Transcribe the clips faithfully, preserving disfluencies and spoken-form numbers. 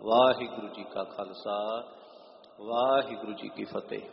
वाहिगुरु जी का खालसा वाहिगुरु जी की फतेह।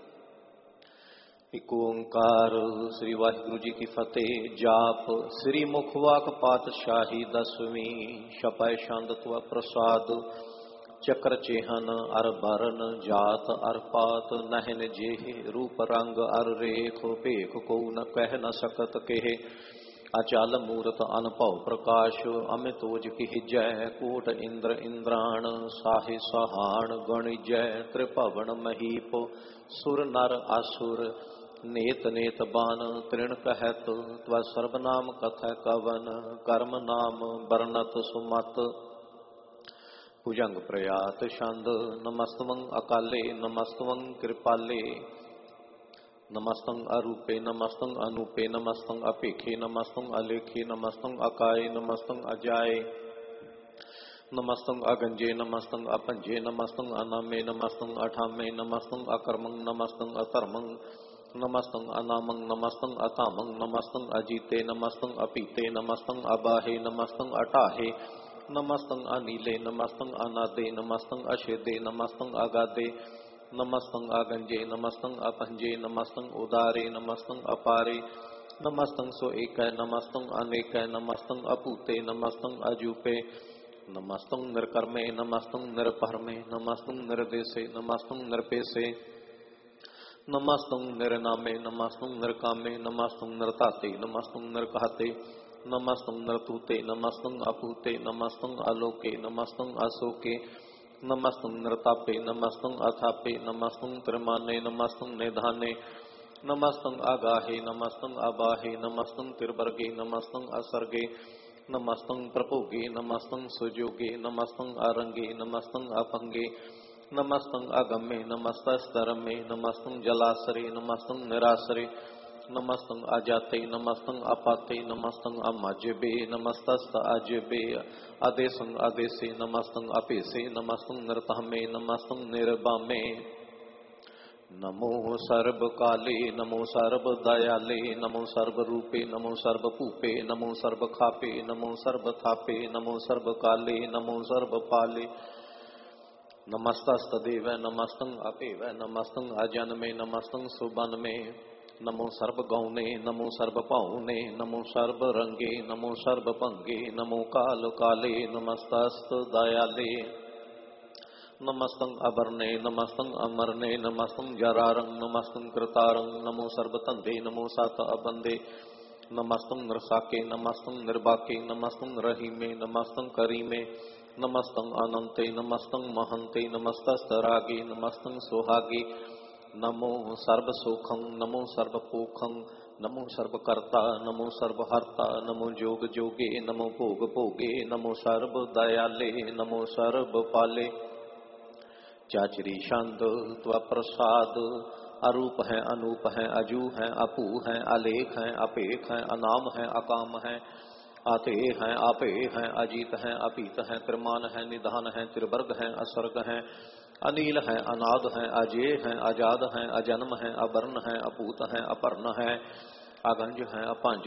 एक ओंकार श्री वाहिगुरु जी की फतेह। जाप श्री मुखवाक पातशाही दसवीं शपै छंदत्व प्रसाद चक्र चेहन अर भरन जात अर पात नहन जेह रूप रंग अर रेख भेख को न कह न सकत केह अचल मूरत अनभव प्रकाश अमितोज की जय कोट इंद्र इंद्राण साहे सहान गणिजय त्रिभवन महीप सुर नर असुर नेत नेत बान तृण कहत त्व सर्वनाम कथ कवन कर्म नाम बरनत सुमत भुजंग प्रयात छंद नमस्तवं अकाले नमस्तवं कृपाले नमस्तं अरूपे नमस्तं अनूपे नमस्तं अपेखे नमस्तं अलेखे नमस्तं अकाय नमस्तं अजाय नमस्तं अगंजे नमस्तं अपंजे नमस्तं अनामे नमस्तं अठामे नमस्तं अकर्मं नमस्तं अतर्मं नमस्तं अनामं नमस्तं अकामं नमस्तं अजीते नमस्तं अपीते नमस्तं अबाहे नमस्तं अटाहे नमस्तं अनीले नमस्तं अनादे नमस्तं अशेदे नमस्तं अगादे नमस्तं अगंजे नमस्तं अपंजे नमस्तं उदारे नमस्तं अपारे नमस्तं सो एक नमस्तं अनेक नमस्तं अपूते नमस्तं अजूपे नमस्तं निर्कर्मे नमस्तं निर्भरमे नमस्तं निर्देशे नमस्तं निर्पेशे नमस्तं निर्नामे नमस्तं निर्कामे नमस्तं निर्ताते नमस्तं निर्कहते नमस्तं निर्तूते नमस्तं अपूते नमस्तं आलोके नमस्तं अशोके नमस्तं नृतापे नमस्तं अथापे नमस्तं त्रिमाने नमस्तं निधाने नमस्तं आगाहे नमस्तं अबाहे नमस्तं तिर्वर्गे नमस्तं असर्गे नमस्तं प्रपोगे नमस्तं सुजोगे नमस्तं अरंगे नमस्तं अपंगे नमस्तं अगम्ये नमस्तस्तरमे नमस्तं जलासरे नमस्तं निरासरे नमस्तं अजाते नमस्तं अपाते नमस्तं अमजबे नमस्तस्त अजबे आदेशं आदेशे नमस्तं अपेसे नमस्तं नृतमे नमस्तं निर्बामे नमो सर्व काले नमो सर्व दयाले नमो सर्व रूपे नमो सर्व पूपे नमो सर्व खापे नमो सर्व थापे नमो सर्व काले नमो सर्व पाले नमस्तस्तदेव नमस्तं अपेव नमस्तं अजन्मे नमस्तं सुबन्मे नमो सर्व गौने नमो सर्व पाहुने नमो सर्व रंगे नमो सर्व भंगे नमो काल काले नमस्तस्त दयाले नमस्तं अबरने नमस्तं अमरने नमस्तं जरारं नमस्तं कृतारं नमो सर्वतंदे नमो सात अबंदे नमस्तं नरसाके नमस्तं निर्बाके नमस्तं रहीमे नमस्तं करीमे नमस्तं अनंते नमस्तं महंते नमस्तस्तरागे नमस्तं सोहागे नमो सर्वसुखं नमो सर्वपोखं नमो सर्वकर्ता नमो सर्वहर्ता नमो जोग जोगे नमो भोग भोगे नमो सर्व दयाले नमो सर्व पाले चाचरी छंद त्व प्रसाद अरूप है अनूप है अजू है अपू है अलेख है अपेख है अनाम है अकाम है आते हैं आपे हैं अजीत हैं अपीत हैं त्रिमान है निधान है त्रिवर्ग है असर्ग है अनील है अनाद है अजेय है आजाद है अजन्म है अवर्ण है अपूत है अपर्ण है अगंज है अपंज